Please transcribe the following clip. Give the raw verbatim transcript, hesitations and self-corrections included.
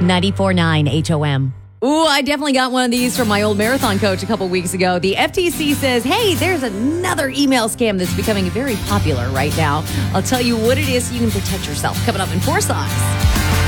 ninety-four point nine H O M. Ooh, I definitely got one of these from my old marathon coach a couple weeks ago. The F T C says, hey, there's another email scam that's becoming very popular right now. I'll tell you what it is so you can protect yourself. Coming up in four songs.